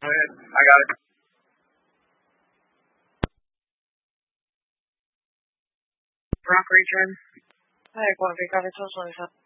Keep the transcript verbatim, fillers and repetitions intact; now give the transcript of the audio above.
Go ahead. I got it. Rock region. Hey, Quantum Peak, cover social